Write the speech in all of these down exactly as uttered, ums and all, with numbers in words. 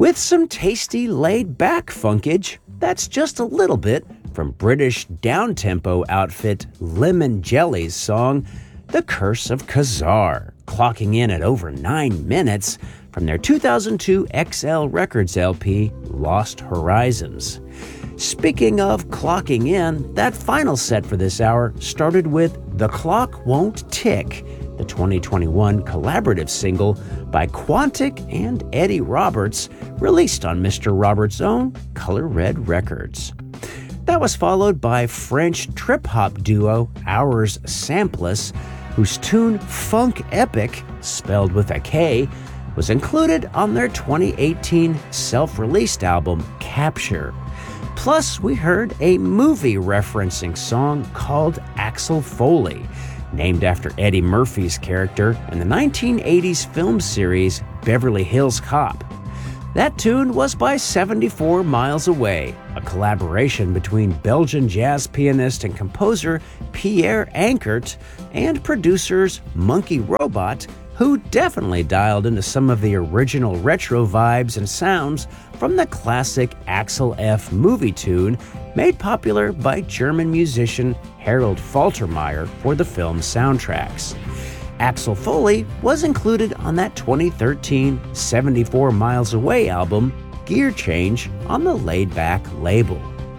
with some tasty laid-back funkage that's just a little bit from British down-tempo outfit Lemon Jelly's song, The Curse of Khazar, clocking in at over nine minutes from their two thousand two X L Records L P, Lost Horizons. Speaking of clocking in, that final set for this hour started with The Clock Won't Tick, the twenty twenty-one collaborative single by Quantic and Eddie Roberts, released on Mister Roberts' own Color Red Records. That was followed by French trip-hop duo Hours Sampless, whose tune Funk Epic, spelled with a K, was included on their twenty eighteen self-released album Capture. Plus, we heard a movie referencing song called Axel Foley, named after Eddie Murphy's character in the nineteen eighties film series Beverly Hills Cop. That tune was by seventy-four Miles Away, a collaboration between Belgian jazz pianist and composer Pierre Ankert and producers Monkey Robot, who definitely dialed into some of the original retro vibes and sounds from the classic Axel F movie tune made popular by German musician Harold Faltermeyer for the film's soundtracks. Axel Foley was included on that twenty thirteen seventy-four Miles Away album, Gear Change, on the Laid Back label.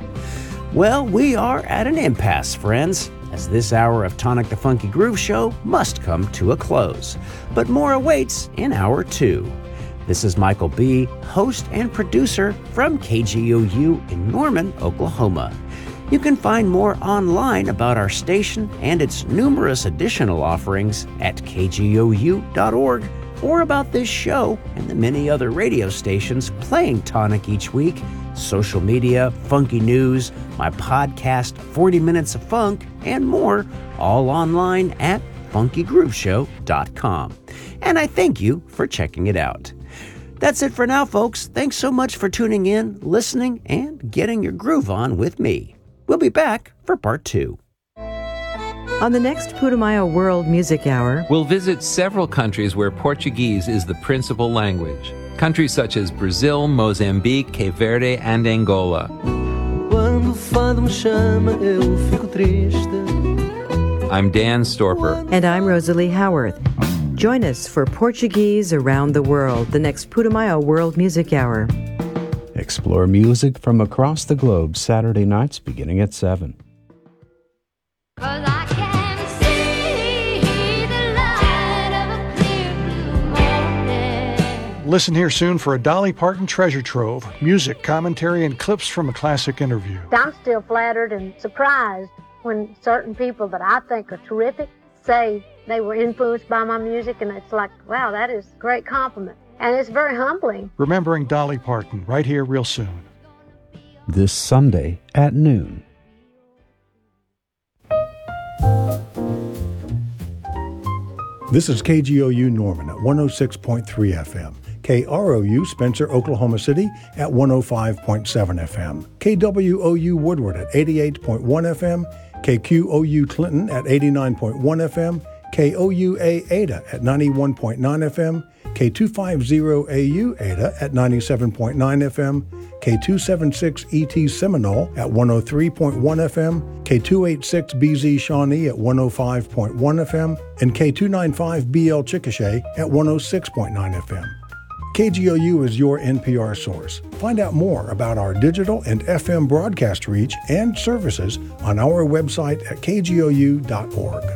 Well, we are at an impasse, friends, as this hour of Tonic the Funky Groove Show must come to a close. But more awaits in hour two. This is Michael B., host and producer from K G O U in Norman, Oklahoma. You can find more online about our station and its numerous additional offerings at k g o u dot org, or about this show and the many other radio stations playing Tonic each week, social media, funky news, my podcast, forty minutes of Funk, and more, all online at funky groove show dot com. And I thank you for checking it out. That's it for now, folks. Thanks so much for tuning in, listening, and getting your groove on with me. We'll be back for part two. On the next Putumayo World Music Hour, we'll visit several countries where Portuguese is the principal language. Countries such as Brazil, Mozambique, Cape Verde, and Angola. I'm Dan Storper. And I'm Rosalie Howarth. Join us for Portuguese Around the World, the next Putumayo World Music Hour. Explore music from across the globe Saturday nights beginning at seven. Listen here soon for a Dolly Parton treasure trove, music, commentary, and clips from a classic interview. I'm still flattered and surprised when certain people that I think are terrific say they were influenced by my music, and it's like, wow, that is a great compliment. And it's very humbling. Remembering Dolly Parton, right here real soon. This Sunday at noon. This is K G O U Norman at one oh six point three F M. K R O U Spencer, Oklahoma City at one oh five point seven F M. K W O U Woodward at eighty-eight point one F M. K Q O U Clinton at eighty-nine point one F M. K O U A Ada at ninety-one point nine F M. K two fifty A U Ada at ninety-seven point nine F M. K two seventy-six E T Seminole at one oh three point one F M. K two eighty-six B Z Shawnee at one oh five point one F M. And K two ninety-five B L Chickasha at one oh six point nine F M. K G O U is your N P R source. Find out more about our digital and F M broadcast reach and services on our website at k g o u dot org.